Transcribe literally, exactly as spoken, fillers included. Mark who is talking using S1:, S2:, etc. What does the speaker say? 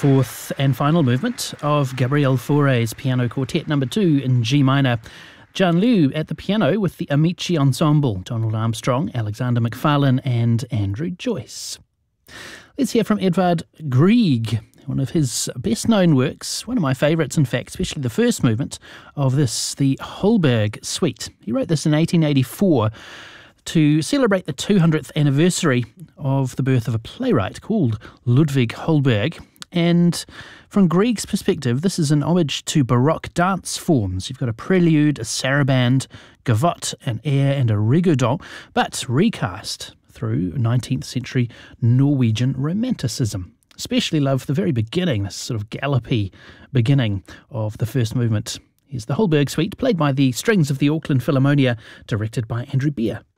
S1: fourth and final movement of Gabriel Fauré's Piano Quartet number two in G minor. John Liu at the piano with the Amici Ensemble, Donald Armstrong, Alexander McFarlane and Andrew Joyce. Let's hear from Edvard Grieg, one of his best-known works, one of my favourites in fact, especially the first movement of this, the Holberg Suite. He wrote this in eighteen eighty-four to celebrate the two hundredth anniversary of the birth of a playwright called Ludwig Holberg. And from Grieg's perspective, this is an homage to Baroque dance forms. You've got a prelude, a saraband, gavotte, an air and a rigodon, but recast through nineteenth century Norwegian Romanticism. Especially love the very beginning, this sort of gallopy beginning of the first movement. Here's the Holberg Suite, played by the Strings of the Auckland Philharmonia, directed by Andrew Beer.